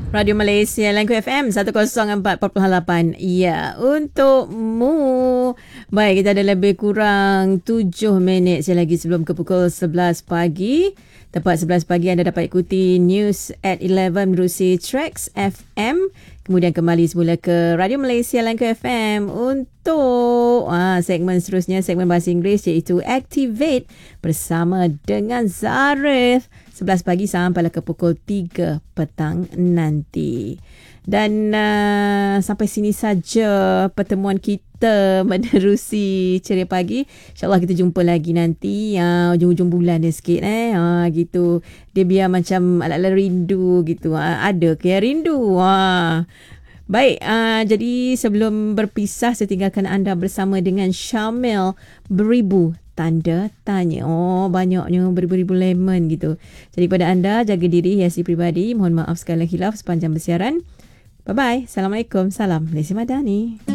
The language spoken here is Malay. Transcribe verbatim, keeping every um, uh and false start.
Radio Malaysia Langku F M seratus empat perpuluhan lapan. Ya, untukmu. Baik, kita ada lebih kurang tujuh minit saya lagi sebelum ke pukul sebelas pagi. Tepat sebelas pagi anda dapat ikuti News at eleven menerusi Tracks F M. Kemudian kembali semula ke Radio Malaysia Langku F M untuk ah, segmen seterusnya, segmen bahasa Inggeris iaitu Activate bersama dengan Zarif. sebelas pagi sampailah ke pukul tiga petang nanti. Dan uh, sampai sini saja pertemuan kita menerusi Ceria Pagi. InsyaAllah kita jumpa lagi nanti uh, ujung-ujung bulan dia sikit eh. Uh, gitu. Dia biar macam ala-ala rindu gitu. Uh, ada ke yang rindu? Uh. Baik, uh, jadi sebelum berpisah saya tinggalkan anda bersama dengan Syamil Beribu Tanda Tanya. Oh, banyaknya beribu-ribu lemon gitu. Jadi pada anda, jaga diri, hiasi peribadi. Mohon maaf segala khilaf sepanjang bersiaran. Bye-bye. Assalamualaikum. Salam Malaysia Madani.